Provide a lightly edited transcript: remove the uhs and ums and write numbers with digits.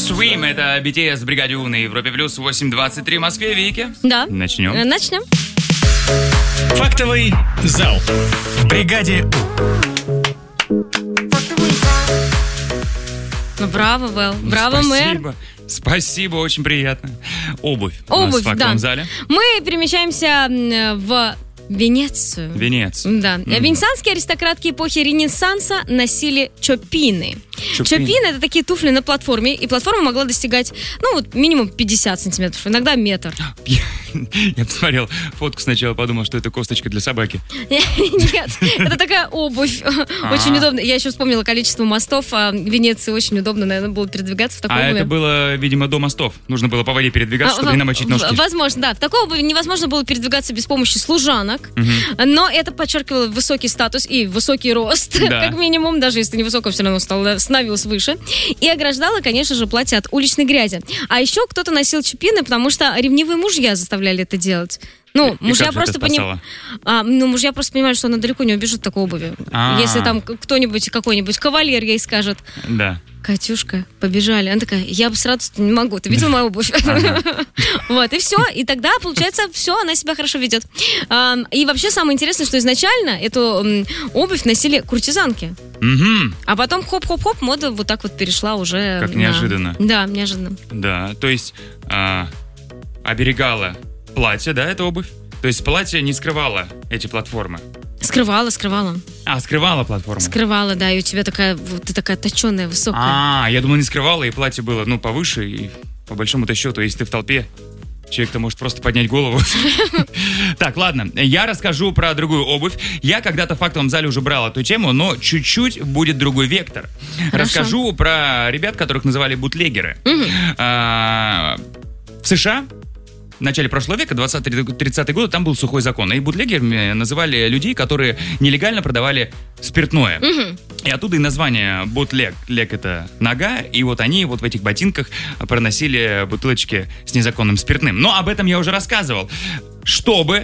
Swim, это BTS в бригаде У на Европе Плюс, 8:23 в Москве. Вики? Да. Начнем. Начнем. Фактовый зал в бригаде У. Ну, браво, Вэл. Браво, мэр. Спасибо, очень приятно. Обувь у нас Обувь, в фактовом да. зале. Мы перемещаемся в Венецию. Да. Венецианские аристократки эпохи Ренессанса носили чоппины. Чоппины — это такие туфли на платформе, и платформа могла достигать, минимум 50 сантиметров, иногда метр. Я посмотрел фотку сначала, подумал, что это косточка для собаки. Нет, это такая обувь. Очень удобно. Я еще вспомнила количество мостов в Венеции. Очень удобно, наверное, было передвигаться в такой обуви. Это было, видимо, до мостов. Нужно было по воде передвигаться, чтобы не намочить ножки. Возможно, да. В такой обуви невозможно было передвигаться без помощи служанок. Но это подчеркивало высокий статус и высокий рост, как минимум, даже если невысокого, все равно становилось выше. И ограждало, конечно же, платье от уличной грязи. А еще кто-то носил чоппины, потому что ревнивые мужья заставляли это делать. Мужья просто понимают, что она далеко не убежит в такой обуви. Если там какой-нибудь кавалер ей скажет: да. Катюшка, побежали. Она такая: я бы с радостью не могу. Ты видел мою обувь? Вот, и все. И тогда, получается, все, она себя хорошо ведет. И вообще самое интересное, что изначально эту обувь носили куртизанки. А потом хоп-хоп-хоп, мода вот так вот перешла уже. Как неожиданно. Да, неожиданно. Да, то есть оберегала платье, да, это обувь? То есть платье не скрывало эти платформы? Скрывала. Скрывала платформу? Скрывала, да, и у тебя ты такая точеная, высокая. Я думал, не скрывала, и платье было, повыше, и по большому-то счету, если ты в толпе, человек-то может просто поднять голову. Так, ладно, я расскажу про другую обувь. Я когда-то в фактовом зале уже брал эту тему, но чуть-чуть будет другой вектор. Расскажу про ребят, которых называли бутлегеры. В США в начале прошлого века, 20-30-е годы, там был сухой закон. И бутлегерами называли людей, которые нелегально продавали спиртное. И оттуда и название бутлег. Лег — это нога. И вот они в этих ботинках проносили бутылочки с незаконным спиртным. Но об этом я уже рассказывал. Чтобы